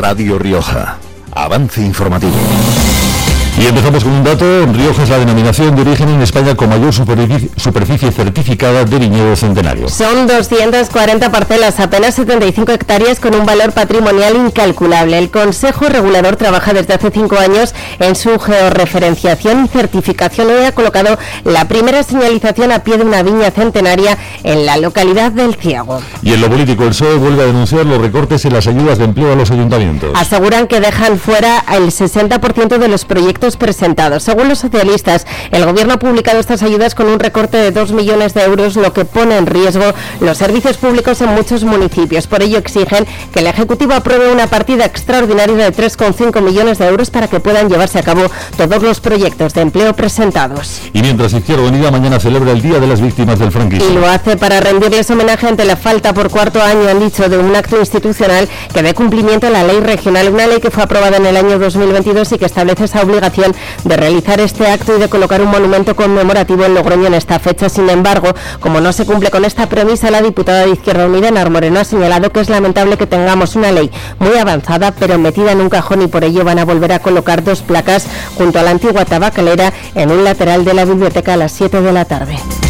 Radio Rioja. Avance informativo. Y empezamos con un dato. Rioja es la denominación de origen en España con mayor superficie certificada de viñedo centenario. Son 240 parcelas, apenas 75 hectáreas con un valor patrimonial incalculable. El Consejo Regulador trabaja desde hace 5 años en su georreferenciación y certificación. Hoy ha colocado la primera señalización a pie de una viña centenaria en la localidad del Ciego. Y en lo político, el PSOE vuelve a denunciar los recortes en las ayudas de empleo a los ayuntamientos. Aseguran que dejan fuera el 60% de los proyectos presentados. Según los socialistas, el Gobierno ha publicado estas ayudas con un recorte de 2 millones de euros, lo que pone en riesgo los servicios públicos en muchos municipios. Por ello exigen que el Ejecutivo apruebe una partida extraordinaria de 3,5 millones de euros para que puedan llevarse a cabo todos los proyectos de empleo presentados. Y mientras Izquierda Unida mañana celebra el Día de las Víctimas del Franquismo. Y lo hace para rendirles homenaje ante la falta por cuarto año, han dicho, de un acto institucional que dé cumplimiento a la ley regional, una ley que fue aprobada en el año 2022 y que establece esa obligación de realizar este acto y de colocar un monumento conmemorativo en Logroño en esta fecha. Sin embargo, como no se cumple con esta premisa, la diputada de Izquierda Unida, Enar Moreno, ha señalado que es lamentable que tengamos una ley muy avanzada pero metida en un cajón, y por ello van a volver a colocar 2 placas junto a la antigua tabacalera en un lateral de la biblioteca a las 7 de la tarde.